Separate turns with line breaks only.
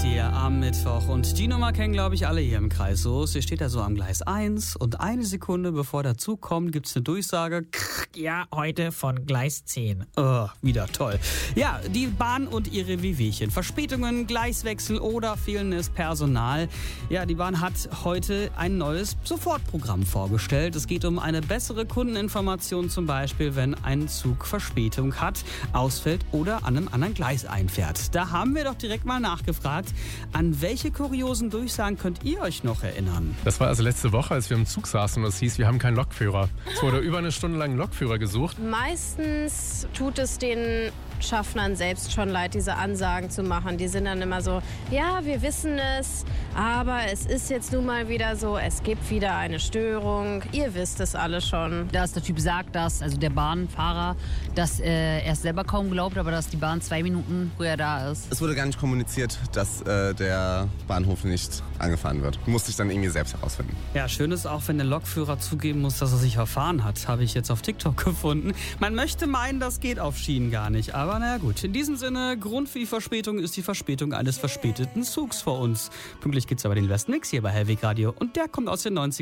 hier am Mittwoch. Und die Nummer kennen, glaube ich, alle hier im Kreis. So, sie steht da so am Gleis 1 und eine Sekunde bevor der Zug kommt, gibt es eine Durchsage.
Ja, heute von Gleis 10.
Oh, wieder toll. Ja, die Bahn und ihre Wehwehchen. Verspätungen, Gleiswechsel oder fehlendes Personal. Ja, die Bahn hat heute ein neues Sofortprogramm vorgestellt. Es geht um eine bessere Kundeninformation, zum Beispiel, wenn ein Zug Verspätung hat, ausfällt oder an einem anderen Gleis einfährt. Da haben wir doch direkt mal nachgefragt, an welche kuriosen Durchsagen könnt ihr euch noch erinnern?
Das war also letzte Woche, als wir im Zug saßen und es hieß, wir haben keinen Lokführer. Es wurde über eine Stunde lang einen Lokführer gesucht.
Meistens tut es den Schaffnern selbst schon leid, diese Ansagen zu machen. Die sind dann immer so, ja, wir wissen es, aber es ist jetzt nun mal wieder so, es gibt wieder eine Störung. Ihr wisst es alle schon.
Dass der Typ sagt, also der Bahnfahrer, dass er es selber kaum glaubt, aber dass die Bahn 2 Minuten früher da ist.
Es wurde gar nicht kommuniziert, dass der Bahnhof nicht angefahren wird. Musste ich dann irgendwie selbst herausfinden.
Ja, schön ist auch, wenn der Lokführer zugeben muss, dass er sich verfahren hat. Habe ich jetzt auf TikTok gefunden. Man möchte meinen, das geht auf Schienen gar nicht. Aber naja gut, in diesem Sinne, Grund für die Verspätung ist die Verspätung eines verspäteten Zugs vor uns. Pünktlich gibt's aber den Westmix hier bei Hellweg Radio und der kommt aus den 90ern.